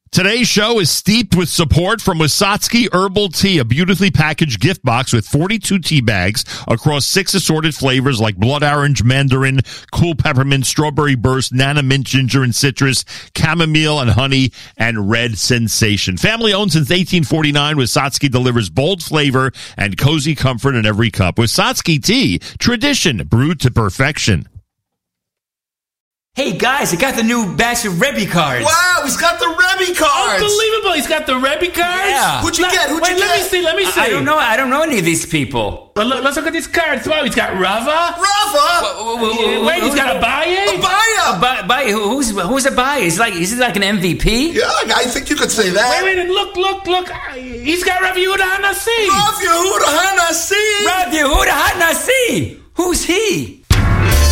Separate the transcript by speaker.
Speaker 1: Today's show is steeped with support from Wasatsky Herbal Tea, a beautifully packaged gift box with 42 tea bags across 6 assorted flavors like blood orange, mandarin, cool peppermint, strawberry burst, nana mint, ginger and citrus, chamomile and honey, and red sensation. Family owned since 1849, Wasatsky delivers bold flavor and cozy comfort in every cup. Wasatsky Tea, tradition brewed to perfection.
Speaker 2: Hey guys, I got the new batch of Rebby cards.
Speaker 3: Wow, he's got the Rebby cards.
Speaker 4: Unbelievable, he's got the Rebby cards?
Speaker 2: Yeah.
Speaker 3: Who'd you get?
Speaker 4: Let me see.
Speaker 2: I don't know any of these people.
Speaker 4: Well, let's look at these cards. Wow, he's got Rava. Wait, he's got Abaye?
Speaker 2: Abaye? Who's Abaye? Is he like an MVP?
Speaker 3: Yeah, I think you could say that.
Speaker 4: Wait, look. He's got Rav Yehuda Hanassi.
Speaker 3: Rav Yehuda Hanassi.
Speaker 2: Rav Yehuda Hanassi. Who's he?